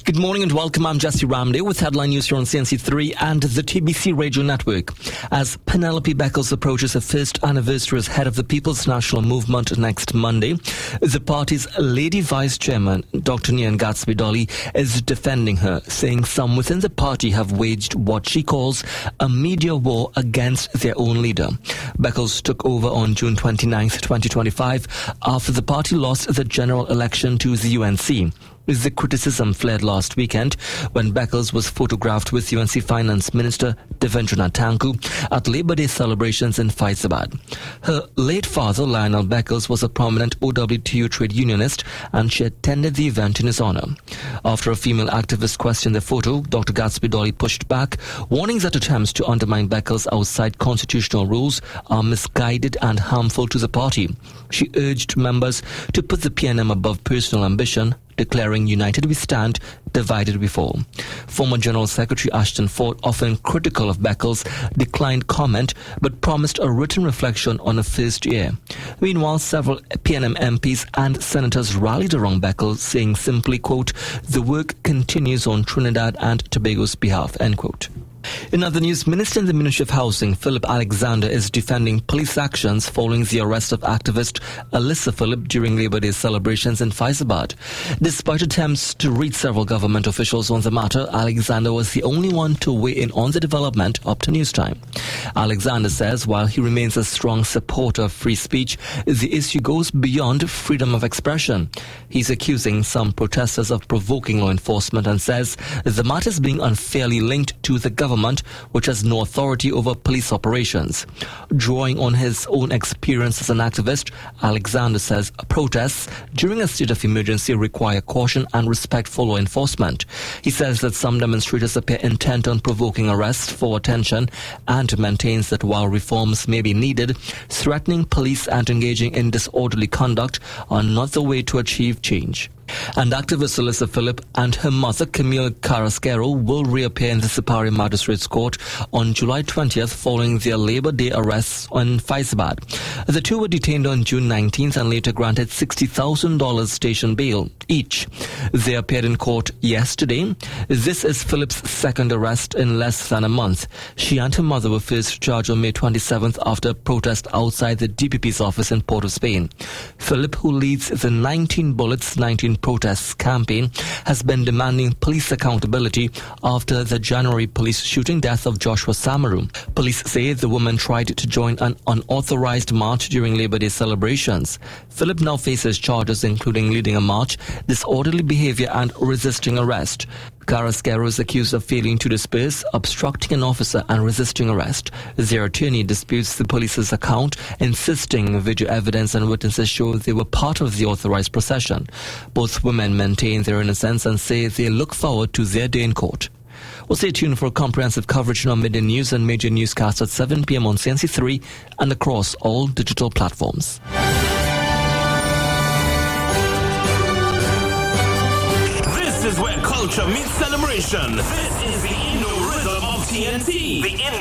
Good morning and welcome. I'm Jesse Ramday with headline news here on CNC3 and the TBC Radio Network. As Penelope Beckles approaches her first anniversary as head of the People's National Movement next Monday, the party's Lady Vice Chairman, Dr. Nyan Gatsby-Dolly, is defending her, saying some within the party have waged what she calls a media war against their own leader. Beckles took over on June 29, 2025, after the party lost the general election to the UNC. The criticism flared last weekend when Beckles was photographed with UNC Finance Minister Devendranath Thakur at Labour Day celebrations in Faizabad. Her late father, Lionel Beckles, was a prominent OWTU trade unionist, and she attended the event in his honour. After a female activist questioned the photo, Dr. Gatsby-Dolly pushed back, warning that attempts to undermine Beckles outside constitutional rules are misguided and harmful to the party. She urged members to put the PNM above personal ambition, declaring united we stand, divided we fall. Former General Secretary Ashton Ford, often critical of Beckles, declined comment but promised a written reflection on her first year. Meanwhile, several PNM MPs and senators rallied around Beckles, saying simply, quote, "The work continues on Trinidad and Tobago's behalf," end quote. In other news, Minister in the Ministry of Housing, Philip Alexander, is defending police actions following the arrest of activist Alyssa Phillip during Labour Day celebrations in Faizabad. Despite attempts to reach several government officials on the matter, Alexander was the only one to weigh in on the development up to news time. Alexander says while he remains a strong supporter of free speech, the issue goes beyond freedom of expression. He's accusing some protesters of provoking law enforcement and says the matter is being unfairly linked to the government, which has no authority over police operations. Drawing on his own experience as an activist, Alexander says protests during a state of emergency require caution and respect for law enforcement. He says that some demonstrators appear intent on provoking arrests for attention and maintains that while reforms may be needed, threatening police and engaging in disorderly conduct are not the way to achieve change. And activist Alyssa Phillip and her mother Camille Carrasquero will reappear in the Sipari Magistrates Court on July 20th following their Labour Day arrests in Faizabad. The two were detained on June 19th and later granted $60,000 station bail each. They appeared in court yesterday. This is Phillip's second arrest in less than a month. She and her mother were first charged on May 27th after a protest outside the DPP's office in Port of Spain. Phillip, who leads the 19 Bullets, 19 Protests campaign, has been demanding police accountability after the January police shooting death of Joshua Samaru. Police say the woman tried to join an unauthorized march during Labour Day celebrations. Phillip now faces charges including leading a march, disorderly behavior and resisting arrest. Carrasquero is accused of failing to disperse, obstructing an officer and resisting arrest. Their attorney disputes the police's account, insisting video evidence and witnesses show they were part of the authorized procession. Both women maintain their innocence and say they look forward to their day in court. Well, stay tuned for comprehensive coverage in our midday news and major newscasts at 7 p.m. on CNC3 and across all digital platforms. This is where culture meets celebration. This is the Indo Rhythm of TNT. The Indo